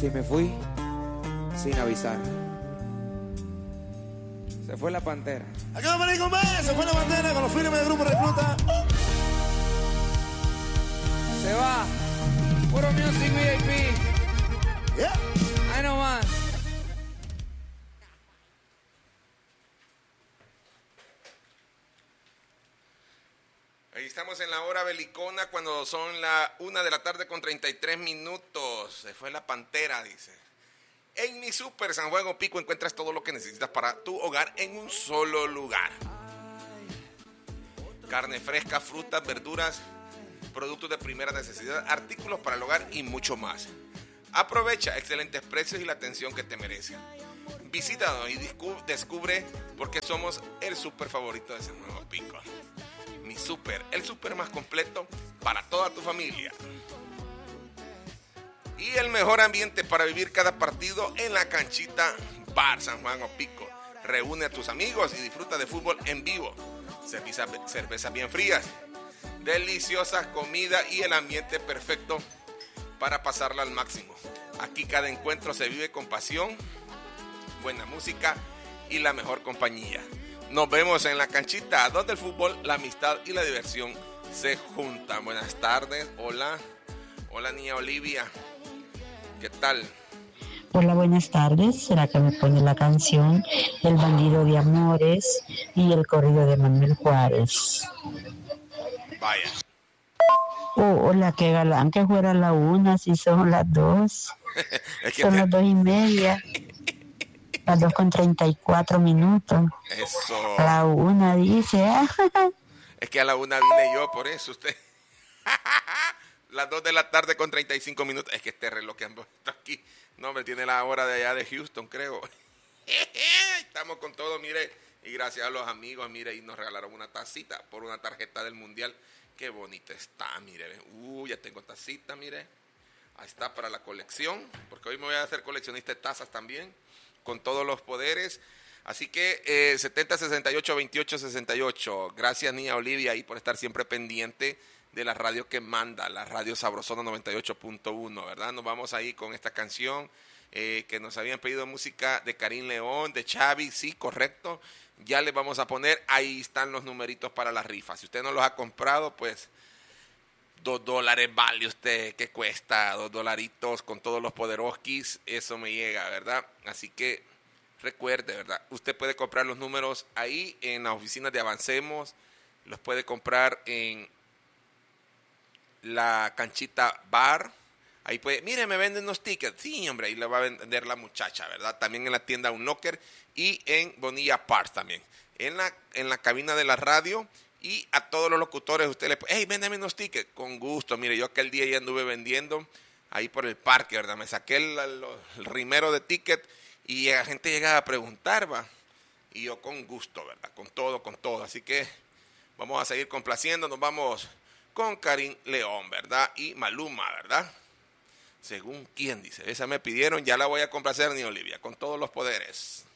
Si me fui sin avisar. Se fue la Pantera. Aquí vamos a ir con más. Se fue la Pantera con los firmes del grupo Recluta. Se va. Puro Music VIP. Yeah. Ahí nomás. Ahí estamos en la hora belicona cuando son la 1:33 PM. Se fue la Pantera, dice. En mi Super San Juan Opico encuentras todo lo que necesitas para tu hogar en un solo lugar. Carne fresca, frutas, verduras, productos de primera necesidad, artículos para el hogar y mucho más. Aprovecha excelentes precios y la atención que te merecen. Visítanos y descubre por qué somos el super favorito de San Juan Opico. Mi Super, el super más completo para toda tu familia. Y el mejor ambiente para vivir cada partido en la canchita Bar San Juan Opico. Reúne a tus amigos y disfruta de fútbol en vivo. Cervezas bien frías, deliciosas comida y el ambiente perfecto para pasarla al máximo. Aquí cada encuentro se vive con pasión, buena música y la mejor compañía. Nos vemos en la canchita, donde el fútbol, la amistad y la diversión se juntan. Buenas tardes, hola. Hola, niña Olivia. ¿Qué tal? Hola, buenas tardes. ¿Será que me pone la canción El bandido de amores y el corrido de Manuel Juárez? Vaya. Oh, hola, qué galán que fuera la 1, si son las 2. Es que Son las 2:30. Las 2:34. Eso. La 1 dice. Es que a la 1 vine yo, por eso usted. Las 2:35 PM. Es que este reloj que han puesto aquí, no, me tiene la hora de allá de Houston, creo. Estamos con todo, mire. Y gracias a los amigos, mire, y nos regalaron una tacita por una tarjeta del Mundial. Qué bonita está, mire. Ya tengo tacita, mire. Ahí está para la colección, porque hoy me voy a hacer coleccionista de tazas también, con todos los poderes. Así que 7068-2868. Gracias, niña Olivia, ahí por estar siempre pendiente de la radio que manda, la radio Sabrosona 98.1, ¿verdad? Nos vamos ahí con esta canción que nos habían pedido, música de Karim León, de Xavi, sí, correcto. Ya les vamos a poner, ahí están los numeritos para la rifa. Si usted no los ha comprado, pues $2 vale usted, que cuesta $2 con todos los poderoskis, eso me llega, ¿verdad? Así que recuerde, ¿verdad? Usted puede comprar los números ahí en las oficinas de Avancemos, los puede comprar en la canchita Bar. Ahí puede, mire, me venden unos tickets. Sí, hombre, ahí le va a vender la muchacha, ¿verdad? También en la tienda Unlocker y en Bonilla Parts también. En la cabina de la radio. Y a todos los locutores usted le puede, hey, véndeme unos tickets. Con gusto, mire, yo aquel día ya anduve vendiendo ahí por el parque, ¿verdad? Me saqué el rimero de ticket y la gente llegaba a preguntar, ¿va? Y yo con gusto, ¿verdad? Con todo. Así que vamos a seguir complaciendo. Nos vamos con Karim León, ¿verdad? Y Maluma, ¿verdad? Según quién dice. Esa me pidieron, ya la voy a complacer, ni Olivia, con todos los poderes.